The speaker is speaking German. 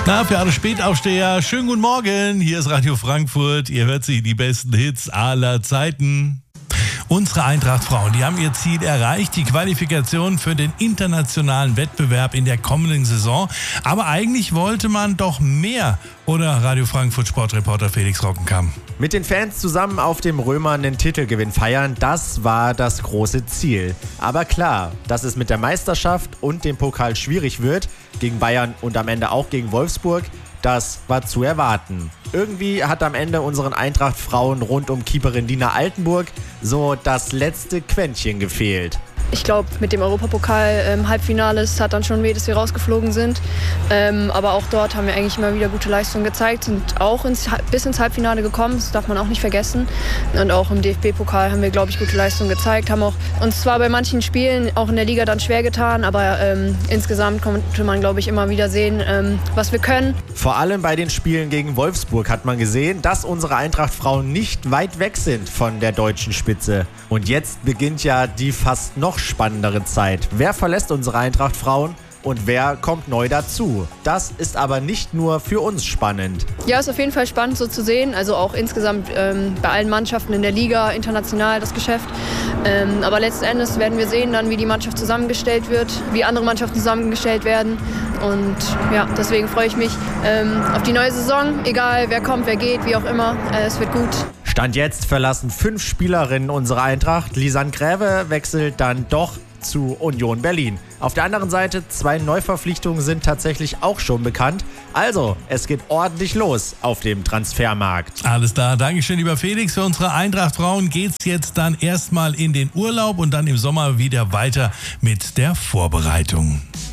Na, für alle Spätaufsteher, schönen guten Morgen. Hier ist Radio Frankfurt. Ihr hört sie, die besten Hits aller Zeiten. Unsere Eintracht-Frauen, die haben ihr Ziel erreicht, die Qualifikation für den internationalen Wettbewerb in der kommenden Saison. Aber eigentlich wollte man doch mehr, oder Radio Frankfurt Sportreporter Felix Rockenkamp? Mit den Fans zusammen auf dem Römer einen Titelgewinn feiern, das war das große Ziel. Aber klar, dass es mit der Meisterschaft und dem Pokal schwierig wird, gegen Bayern und am Ende auch gegen Wolfsburg, das war zu erwarten. Irgendwie hat am Ende unseren Eintracht-Frauen rund um Keeperin Dina Altenburg so das letzte Quäntchen gefehlt. Ich glaube, mit dem Europapokal-Halbfinale, es hat dann schon weh, dass wir rausgeflogen sind. Aber auch dort haben wir eigentlich immer wieder gute Leistungen gezeigt, sind auch bis ins Halbfinale gekommen, das darf man auch nicht vergessen. Und auch im DFB-Pokal haben wir, glaube ich, gute Leistungen gezeigt. Haben auch uns zwar bei manchen Spielen auch in der Liga dann schwer getan, aber insgesamt konnte man, glaube ich, immer wieder sehen, was wir können. Vor allem bei den Spielen gegen Wolfsburg hat man gesehen, dass unsere Eintracht-Frauen nicht weit weg sind von der deutschen Spitze. Und jetzt beginnt ja die fast noch spannendere Zeit. Wer verlässt unsere Eintracht-Frauen und wer kommt neu dazu? Das ist aber nicht nur für uns spannend. Ja, ist auf jeden Fall spannend so zu sehen. Also auch insgesamt bei allen Mannschaften in der Liga, international das Geschäft. Aber letzten Endes werden wir sehen dann, wie die Mannschaft zusammengestellt wird, wie andere Mannschaften zusammengestellt werden. Und ja, deswegen freue ich mich auf die neue Saison. Egal, wer kommt, wer geht, wie auch immer. Es wird gut. Stand jetzt verlassen 5 Spielerinnen unsere Eintracht. Lisanne Gräve wechselt dann doch zu Union Berlin. Auf der anderen Seite 2 Neuverpflichtungen sind tatsächlich auch schon bekannt. Also, es geht ordentlich los auf dem Transfermarkt. Alles klar, Dankeschön, lieber Felix. Für unsere Eintracht-Frauen geht's jetzt dann erstmal in den Urlaub und dann im Sommer wieder weiter mit der Vorbereitung.